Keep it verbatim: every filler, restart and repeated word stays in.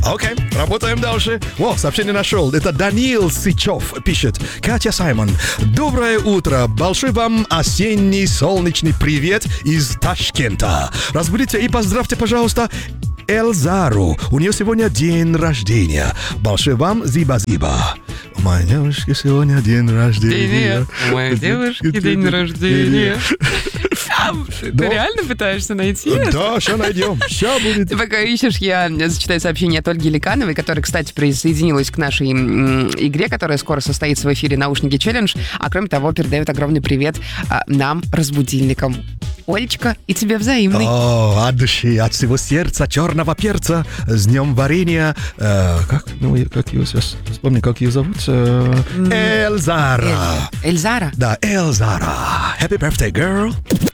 Окей, работаем дальше. О, сообщение нашел. Это Даниил Сычев пишет. Катя, Саймон, доброе утро. Большой вам осенний солнечный привет из Ташкента. Разбудите и поздравьте, пожалуйста, Эльзару. У нее сегодня день рождения. Большой вам зиба-зиба. У моей девушки сегодня день рождения. У моей девушки день рождения. Ты реально пытаешься найти это? Да, сейчас найдем. Сейчас будет. Ты пока ищешь, я зачитаю сообщение от Ольги Ликановой, которая, кстати, присоединилась к нашей м, игре, которая скоро состоится в эфире «Наушники челлендж», а кроме того, передает огромный привет а, нам, разбудильникам. Олечка, и тебе взаимный. О, от души, от всего сердца, черного перца, с днем варенья. Э, как, ну, как ее сейчас, вспомни, как ее зовут? Э, Эльзара. Эльзара? Да, Эльзара. Happy birthday, girl.